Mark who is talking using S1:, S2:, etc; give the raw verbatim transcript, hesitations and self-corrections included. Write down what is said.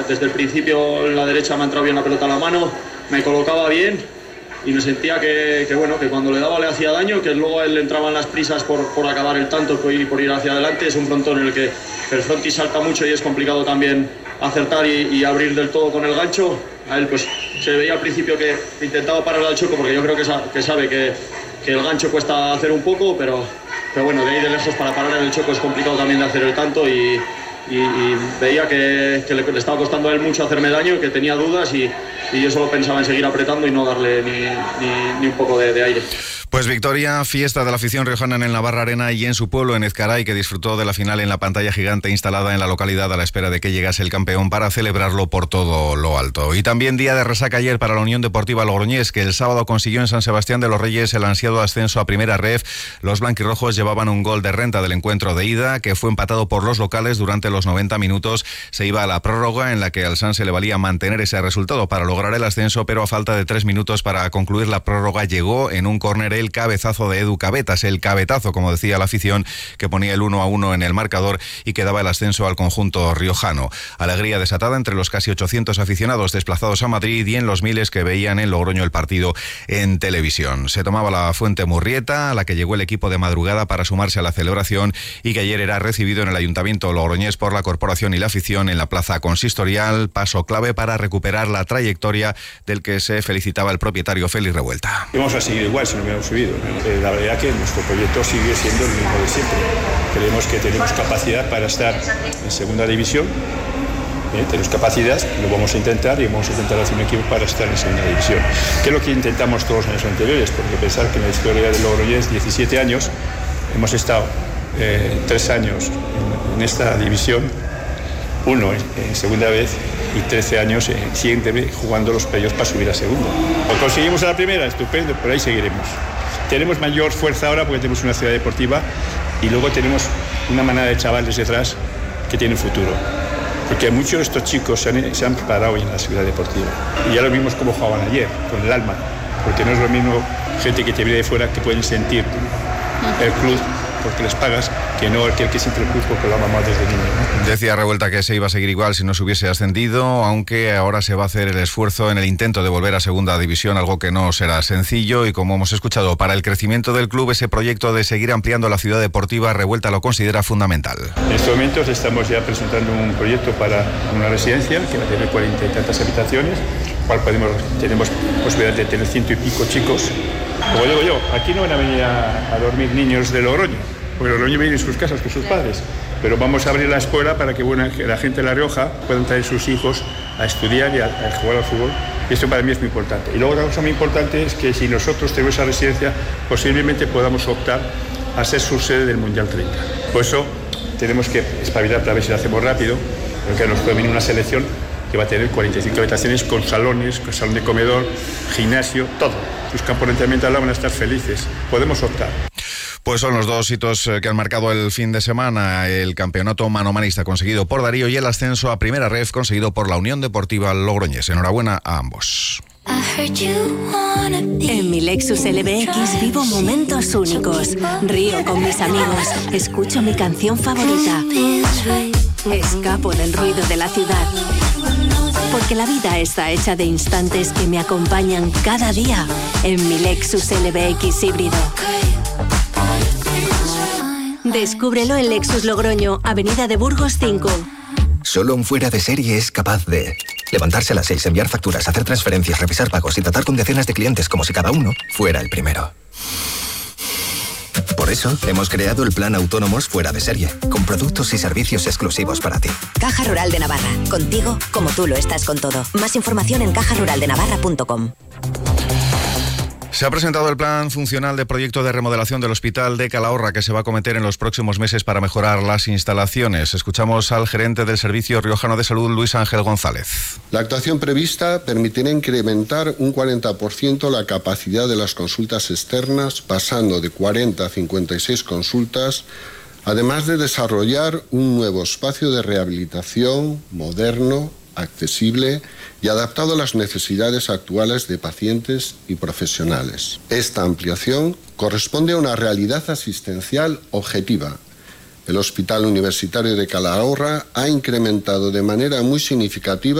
S1: desde el principio en la derecha me ha entrado bien la pelota a la mano, me colocaba bien y me sentía que, que bueno, que cuando le daba le hacía daño, que luego a él le entraban las prisas por, por acabar el tanto y por ir hacia adelante. Es un frontón en el que el frontis salta mucho y es complicado también acertar y, y abrir del todo con el gancho. A él pues se veía al principio que intentaba parar al Choco, porque yo creo que, sa- que sabe que, que el gancho cuesta hacer un poco, pero, pero bueno, de ahí de lejos para parar en el Choco es complicado también de hacer el tanto y, y, y veía que, que le, le estaba costando a él mucho hacerme daño, que tenía dudas y, y yo solo pensaba en seguir apretando y no darle ni, ni, ni un poco de, de aire.
S2: Pues victoria, fiesta de la afición riojana en el Navarra Arena y en su pueblo, en Ezcaray, que disfrutó de la final en la pantalla gigante instalada en la localidad a la espera de que llegase el campeón para celebrarlo por todo lo alto. Y también día de resaca ayer para la Unión Deportiva Logroñés, que el sábado consiguió en San Sebastián de los Reyes el ansiado ascenso a Primera Ref. Los blanquirrojos llevaban un gol de renta del encuentro de ida, que fue empatado por los locales durante los noventa minutos. Se iba a la prórroga, en la que al Sanse le valía mantener ese resultado para lograr el ascenso, pero a falta de tres minutos para concluir la prórroga llegó en un córner el cabezazo de Edu Cabetas, el cabetazo, como decía la afición, que ponía el uno a uno en el marcador y que daba el ascenso al conjunto riojano. Alegría desatada entre los casi ochocientos aficionados desplazados a Madrid y en los miles que veían en Logroño el partido en televisión. Se tomaba la Fuente Murrieta, a la que llegó el equipo de madrugada para sumarse a la celebración y que ayer era recibido en el Ayuntamiento logroñés por la corporación y la afición en la plaza consistorial, paso clave para recuperar la trayectoria del que se felicitaba el propietario Félix Revuelta.
S3: Vamos a seguir igual si no hubiéramos subido. Eh, la verdad que nuestro proyecto sigue siendo el mismo de siempre. Creemos que tenemos capacidad para estar en segunda división. Eh, tenemos capacidad, lo vamos a intentar y vamos a intentar hacer un equipo para estar en segunda división. ¿Qué es lo que intentamos todos en los años anteriores? Porque pensar que en la historia de Logroñés, diecisiete años, hemos estado eh, tres años en, en esta división, uno en, en segunda vez y trece años en siguiente vez jugando los playoffs para subir a segunda. Lo conseguimos a la primera, estupendo, pero ahí seguiremos. Tenemos mayor fuerza ahora porque tenemos una ciudad deportiva y luego tenemos una manada de chavales detrás que tienen futuro. Porque muchos de estos chicos se han, se han preparado hoy en la ciudad deportiva. Y ya lo vimos como jugaban ayer, con el alma. Porque no es lo mismo gente que te viene de fuera que pueden sentir el club porque les pagas, que no el que, el que siente el club porque lo ama más desde niño, ¿no?
S2: Decía Revuelta que se iba a seguir igual si no se hubiese ascendido, aunque ahora se va a hacer el esfuerzo en el intento de volver a segunda división, algo que no será sencillo. Y como hemos escuchado, para el crecimiento del club, ese proyecto de seguir ampliando la ciudad deportiva, Revuelta lo considera fundamental.
S3: En estos momentos estamos ya presentando un proyecto para una residencia que va a tener cuarenta y tantas habitaciones, cual podemos, tenemos posibilidad de tener ciento y pico chicos. Como digo yo, aquí no van a venir a, a dormir niños de Logroño, porque Logroño viene en sus casas con sus padres, pero vamos a abrir la escuela para que, bueno, que la gente de La Rioja puedan traer sus hijos a estudiar y a, a jugar al fútbol. Y esto para mí es muy importante. Y luego otra cosa muy importante es que si nosotros tenemos esa residencia, posiblemente podamos optar a ser su sede del Mundial treinta. Por eso tenemos que espabilar para ver si lo hacemos rápido, porque nos puede venir una selección que va a tener cuarenta y cinco habitaciones con salones, con salón de comedor, gimnasio, todo. Sus campos de entrenamiento al lado van a estar felices. Podemos optar.
S2: Pues son los dos hitos que han marcado el fin de semana: el campeonato manomanista conseguido por Darío y el ascenso a Primera Ref conseguido por la Unión Deportiva Logroñés. Enhorabuena a ambos.
S4: En mi Lexus L B X vivo momentos únicos. Río con mis amigos, escucho mi canción favorita, escapo del ruido de la ciudad. Porque la vida está hecha de instantes que me acompañan cada día en mi Lexus L B X híbrido. Descúbrelo en Lexus Logroño, Avenida de Burgos cinco.
S5: Solo un fuera de serie es capaz de levantarse a las seis, enviar facturas, hacer transferencias, revisar pagos y tratar con decenas de clientes como si cada uno fuera el primero. Por eso, hemos creado el plan Autónomos Fuera de Serie, con productos y servicios exclusivos para ti.
S6: Caja Rural de Navarra. Contigo, como tú lo estás con todo. Más información en caja rural de navarra punto com.
S2: Se ha presentado el plan funcional de proyecto de remodelación del Hospital de Calahorra, que se va a acometer en los próximos meses para mejorar las instalaciones. Escuchamos al gerente del Servicio Riojano de Salud, Luis Ángel González.
S7: La actuación prevista permitirá incrementar un cuarenta por ciento la capacidad de las consultas externas, pasando de cuarenta a cincuenta y seis consultas, además de desarrollar un nuevo espacio de rehabilitación moderno, accesible y adaptado a las necesidades actuales de pacientes y profesionales. Esta ampliación corresponde a una realidad asistencial objetiva. El Hospital Universitario de Calahorra ha incrementado de manera muy significativa